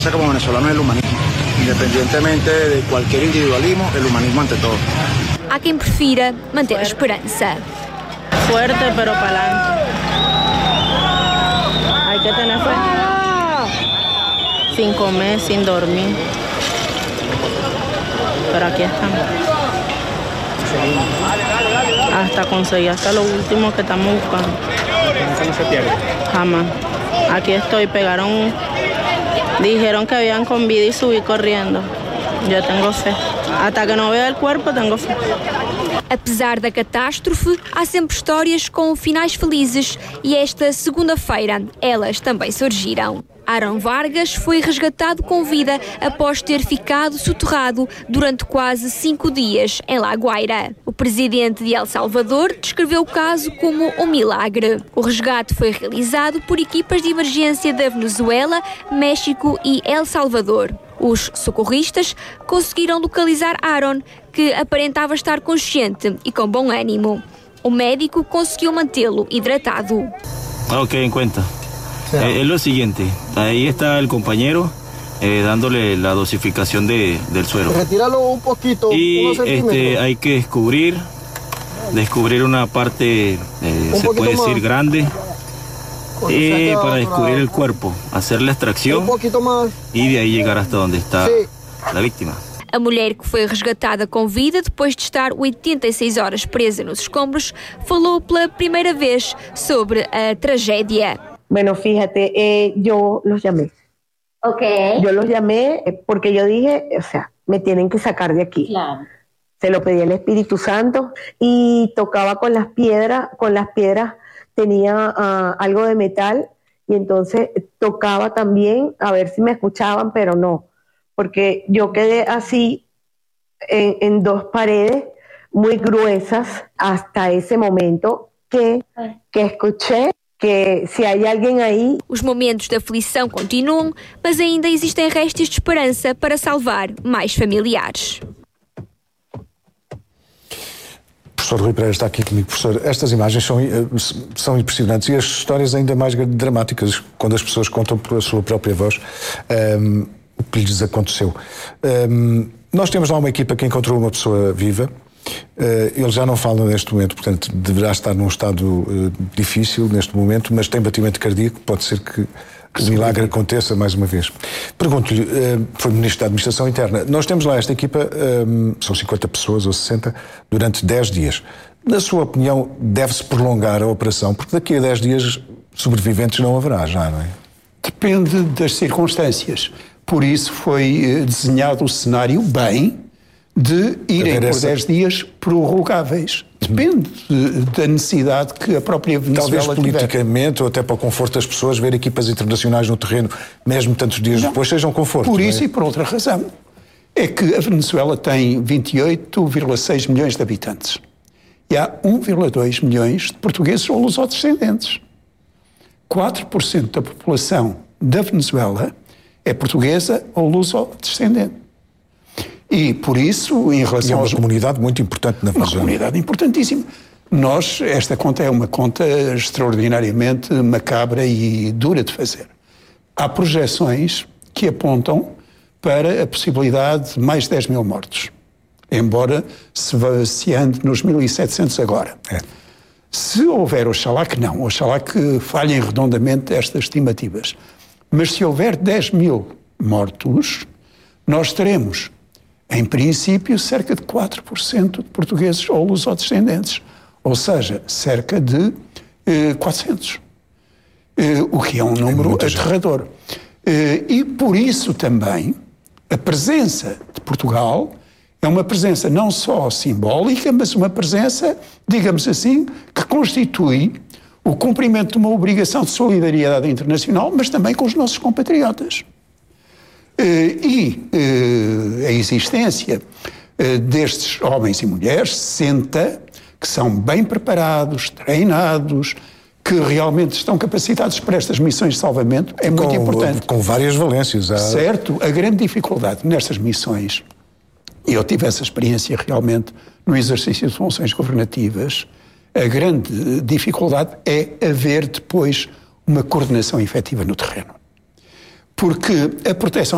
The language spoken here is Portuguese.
Como venezolano es el humanismo, independientemente de cualquier individualismo, el humanismo ante todo. Há quem prefira manter a esperança. Fuerte, pero para adelante. Hay que tener fe. Sin comer, sin dormir. Pero aquí estamos. Hasta conseguir hasta lo último que estamos buscando. ¿Eso no se pierde? Jamás. Aquí estoy, dijeron que habían con vida y subí corriendo. Yo tengo fe. Hasta que no vea el cuerpo, tengo fe. Apesar da catástrofe, há sempre histórias com finais felizes e esta segunda-feira elas também surgiram. Aaron Vargas foi resgatado com vida após ter ficado soterrado durante quase 5 dias em La Guaira. O presidente de El Salvador descreveu o caso como um milagre. O resgate foi realizado por equipas de emergência da Venezuela, México e El Salvador. Os socorristas conseguiram localizar Aaron, que aparentava estar consciente e com bom ânimo. O médico conseguiu mantê-lo hidratado. Ok, en cuenta. Es lo siguiente, ahí está el compañero dándole la dosificación del suero. Retíralo un poquito, y hay que descubrir una parte, se puede decir grande, para descubrir el cuerpo, hacer la extracción y de ahí llegar hasta donde está la víctima. A mulher, que foi resgatada com vida depois de estar 86 horas presa nos escombros, falou pela primeira vez sobre a tragédia. Bueno, fíjate, yo los llamé. Okay. Yo los llamé porque yo dije, o sea, me tienen que sacar de aquí. Claro. Se lo pedí al Espíritu Santo y tocaba con las piedras tenía algo de metal y entonces tocaba también a ver si me escuchaban, pero no, porque yo quedé así en 2 paredes muy gruesas hasta ese momento que escuché que se há alguém aí. Os momentos de aflição continuam, mas ainda existem restos de esperança para salvar mais familiares. Professor Rui Pereira está aqui comigo. Professor, estas imagens são impressionantes e as histórias ainda mais dramáticas quando as pessoas contam pela sua própria voz o que lhes aconteceu. Nós temos lá uma equipa que encontrou uma pessoa viva. Ele já não fala neste momento, portanto deverá estar num estado difícil neste momento, mas tem batimento cardíaco, pode ser que o milagre aconteça mais uma vez. Pergunto-lhe, foi Ministro da Administração Interna, nós temos lá esta equipa, são 50 pessoas ou 60, durante 10 dias. Na sua opinião, deve-se prolongar a operação, porque daqui a 10 dias sobreviventes não haverá já, não é? Depende das circunstâncias. Por isso foi desenhado o cenário bem de irem por 10 dias prorrogáveis. Depende da necessidade que a própria Venezuela talvez politicamente ou até para o conforto das pessoas, ver equipas internacionais no terreno, mesmo tantos dias depois, seja um conforto. Por isso e por outra razão. É que a Venezuela tem 28,6 milhões de habitantes. E há 1,2 milhões de portugueses ou lusodescendentes. 4% da população da Venezuela é portuguesa ou lusodescendente. E por isso, em relação a uma comunidade muito importante na Venezuela. Uma comunidade importantíssima. Esta conta é uma conta extraordinariamente macabra e dura de fazer. Há projeções que apontam para a possibilidade de mais de 10 mil mortos. Embora se ande nos 1.700 agora. Se houver, oxalá que não, oxalá que falhem redondamente estas estimativas. Mas se houver 10 mil mortos, nós teremos, em princípio, cerca de 4% de portugueses ou lusodescendentes. Ou seja, cerca de 400. O que é um número aterrador. E por isso também a presença de Portugal é uma presença não só simbólica, mas uma presença, digamos assim, que constitui o cumprimento de uma obrigação de solidariedade internacional, mas também com os nossos compatriotas. A existência destes homens e mulheres, 60, que são bem preparados, treinados, que realmente estão capacitados para estas missões de salvamento, é muito importante. Com várias valências. Certo, a grande dificuldade nestas missões, e eu tive essa experiência realmente no exercício de funções governativas, a grande dificuldade é haver depois uma coordenação efetiva no terreno. Porque a proteção